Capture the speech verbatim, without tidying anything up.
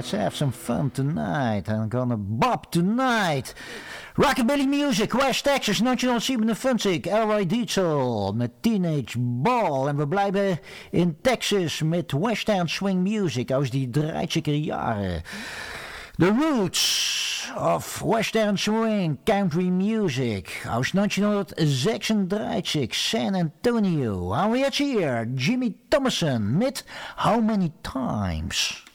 let's have some fun tonight. I'm gonna bob tonight. Rockabilly Music, West Texas, negentien zevenenvijftig. Elroy Diesel met Teenage Ball. En we blijven in Texas met Western Swing Music uit die dertiger jaren. The Roots of Western Swing Country Music uit negentien San Antonio. En we hebben hier Jimmy Thomason met How Many Times.